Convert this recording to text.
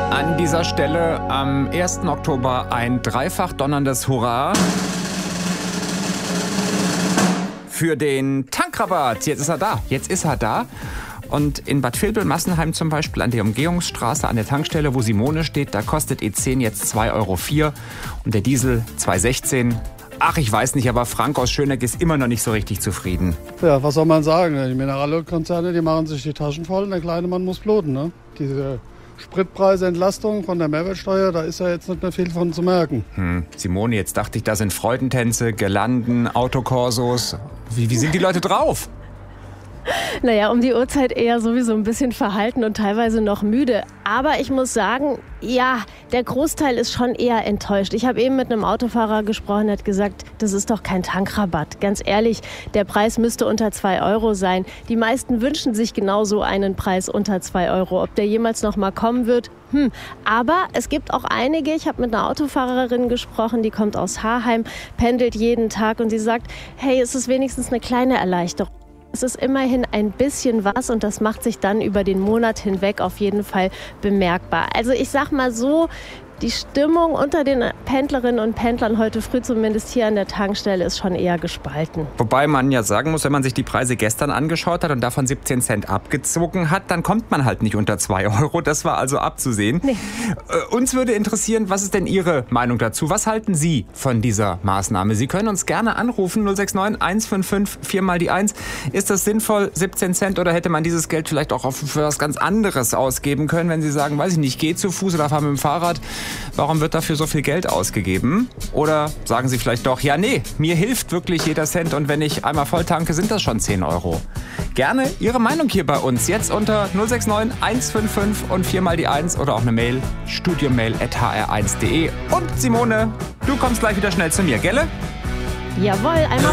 An dieser Stelle am 1. Oktober ein dreifach donnerndes Hurra für den Tankrabatt. Jetzt ist er da. Und in Bad Vilbel-Massenheim zum Beispiel an der Umgehungsstraße, an der Tankstelle, wo Simone steht, da kostet E10 jetzt 2,04 € und der Diesel 2,16 €. Ach, ich weiß nicht, aber Frank aus Schöneck ist immer noch nicht so richtig zufrieden. Ja, was soll man sagen? Die Mineralölkonzerne, die machen sich die Taschen voll und der kleine Mann muss bluten. Ne? Diese Spritpreisentlastung von der Mehrwertsteuer, da ist ja jetzt nicht mehr viel von zu merken. Simone, jetzt dachte ich, da sind Freudentänze, Girlanden, Autokorsos. Wie sind die Leute drauf? Naja, um die Uhrzeit eher sowieso ein bisschen verhalten und teilweise noch müde. Aber ich muss sagen, ja, der Großteil ist schon eher enttäuscht. Ich habe eben mit einem Autofahrer gesprochen, der hat gesagt, das ist doch kein Tankrabatt. Ganz ehrlich, der Preis müsste unter 2 € sein. Die meisten wünschen sich genau so einen Preis unter 2 €. Ob der jemals noch mal kommen wird? Aber es gibt auch einige, ich habe mit einer Autofahrerin gesprochen, die kommt aus Haarheim, pendelt jeden Tag und sie sagt, hey, es ist wenigstens eine kleine Erleichterung. Es ist immerhin ein bisschen was und das macht sich dann über den Monat hinweg auf jeden Fall bemerkbar. Also ich sag mal so, die Stimmung unter den Pendlerinnen und Pendlern heute früh, zumindest hier an der Tankstelle, ist schon eher gespalten. Wobei man ja sagen muss, wenn man sich die Preise gestern angeschaut hat und davon 17 Cent abgezogen hat, dann kommt man halt nicht unter 2 €. Das war also abzusehen. Nee. Uns würde interessieren, was ist denn Ihre Meinung dazu? Was halten Sie von dieser Maßnahme? Sie können uns gerne anrufen, 069 155 4 mal die 1. Ist das sinnvoll, 17 Cent, oder hätte man dieses Geld vielleicht auch für was ganz anderes ausgeben können, wenn Sie sagen, weiß ich nicht, gehe zu Fuß oder fahre mit dem Fahrrad? Warum wird dafür so viel Geld ausgegeben? Oder sagen Sie vielleicht doch, ja nee, mir hilft wirklich jeder Cent und wenn ich einmal voll tanke, sind das schon 10 €. Gerne Ihre Meinung hier bei uns. Jetzt unter 069 155 und 4 mal die 1 oder auch eine Mail, studiomail@hr1.de. Und Simone, du kommst gleich wieder schnell zu mir, gell? Jawohl, einmal